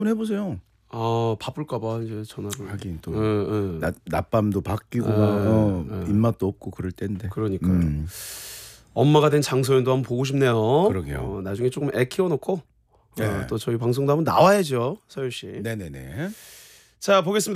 한번 해보세요. 바쁠까봐 이제 전화를. 하긴 또 예, 예. 낮밤도 바뀌고 막 입맛도 없고 그럴 때인데. 그러니까요. 엄마가 된 장소연도 한번 보고 싶네요. 그러게요. 나중에 조금 애 키워놓고 네. 또 저희 방송도 한번 나와야죠, 서율 씨. 네네네. 자, 보겠습니다.